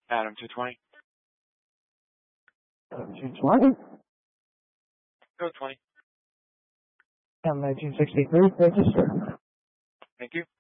Adam 220. Adam 220. Go 20. Adam 1963, register. Thank you.